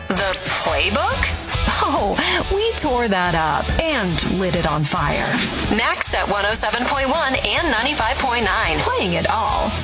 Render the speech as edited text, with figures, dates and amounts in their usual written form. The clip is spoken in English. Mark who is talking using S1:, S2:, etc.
S1: The playbook?
S2: Oh, we tore that up and lit it on fire.
S1: Max at 107.1 and 95.9.
S2: Playing it all.